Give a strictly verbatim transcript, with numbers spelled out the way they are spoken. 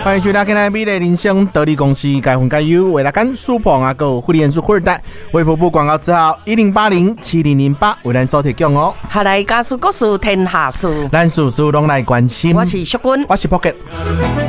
欢迎收听今天美丽人生得力公司改分改优为大家舒胖啊个福利人数获得为服务广告之后一零八零七零零八为咱所提供哦。 下来家事故事天下事， 咱事事拢来关心。 我是淑君， 我是 Pocket。